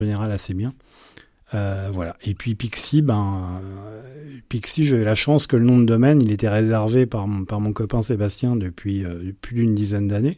général assez bien. Voilà. Et puis Pixie, Pixie, j'ai eu la chance que le nom de domaine, il était réservé par mon copain Sébastien depuis plus d'une dizaine d'années.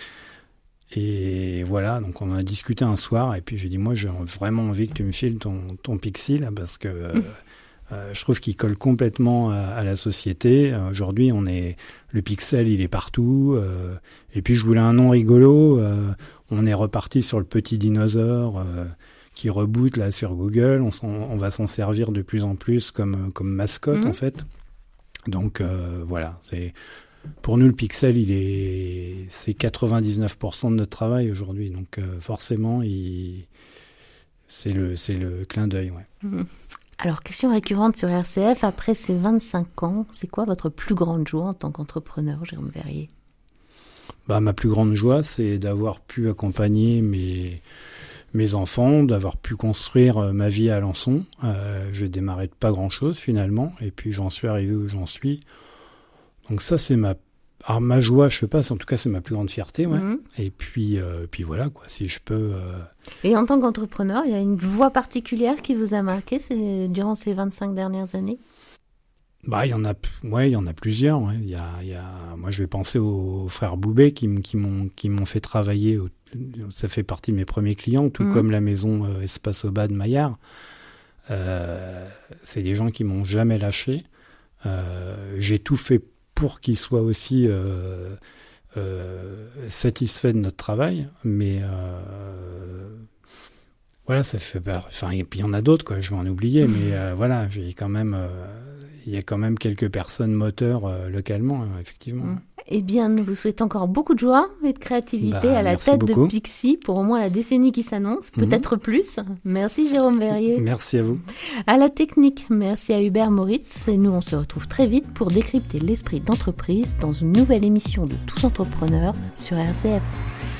Et voilà, donc on en a discuté un soir, et puis j'ai dit, moi j'ai vraiment envie que tu me files ton Pixie, là, parce que je trouve qu'il colle complètement à la société. Aujourd'hui, le pixel, il est partout. Et puis je voulais un nom rigolo. On est reparti sur le petit dinosaure qui reboot là sur Google. On va s'en servir de plus en plus comme mascotte en fait. Donc voilà, pour nous le pixel, c'est 99% de notre travail aujourd'hui. Donc forcément, c'est le clin d'œil. Ouais. Alors, question récurrente sur RCF, après ces 25 ans, c'est quoi votre plus grande joie en tant qu'entrepreneur, Jérôme Verrier ? Ma plus grande joie, c'est d'avoir pu accompagner mes enfants, d'avoir pu construire ma vie à Alençon. J'ai démarré de pas grand-chose finalement, et puis j'en suis arrivé où j'en suis. Donc ça, c'est ma joie, je sais pas, en tout cas, c'est ma plus grande fierté. Ouais. Et puis voilà, quoi, si je peux... Et en tant qu'entrepreneur, il y a une voie particulière qui vous a marqué durant ces 25 dernières années ? Il y en a plusieurs. Ouais. Moi, je vais penser aux frères Boubet qui m'ont fait travailler. Ça fait partie de mes premiers clients, tout comme la maison Espace Oba de Maillard. C'est des gens qui m'ont jamais lâché. J'ai tout fait pour qu'ils soient aussi satisfaits de notre travail, mais voilà, ça fait peur. Enfin, et puis il y en a d'autres, quoi. Je vais en oublier, mais voilà, il y a quand même quelques personnes moteurs localement, effectivement. Eh bien, nous vous souhaitons encore beaucoup de joie et de créativité à la tête de Pixie pour au moins la décennie qui s'annonce, peut-être plus. Merci Jérôme Verrier. Merci à vous. À la technique, merci à Hubert Moritz. Et nous, on se retrouve très vite pour décrypter l'esprit d'entreprise dans une nouvelle émission de Tous Entrepreneurs sur RCF.